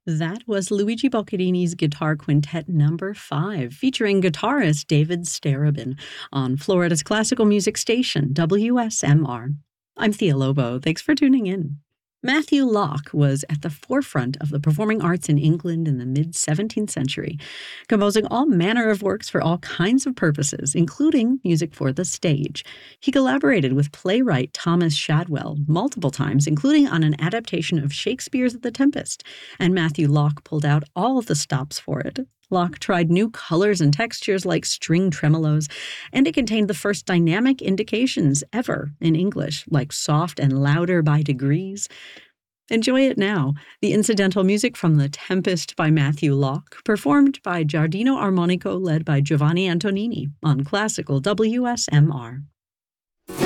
That was Luigi Boccherini's Guitar Quintet Number 5, featuring guitarist David Starobin on Florida's classical music station, WSMR. I'm Thea Lobo. Thanks for tuning in. Matthew Locke was at the forefront of the performing arts in England in the mid-17th century, composing all manner of works for all kinds of purposes, including music for the stage. He collaborated with playwright Thomas Shadwell multiple times, including on an adaptation of Shakespeare's The Tempest, and Matthew Locke pulled out all of the stops for it. Locke tried new colors and textures like string tremolos, and it contained the first dynamic indications ever in English, like soft and louder by degrees. Enjoy it now. The incidental music from The Tempest by Matthew Locke, performed by Giardino Armonico led by Giovanni Antonini on Classical WSMR.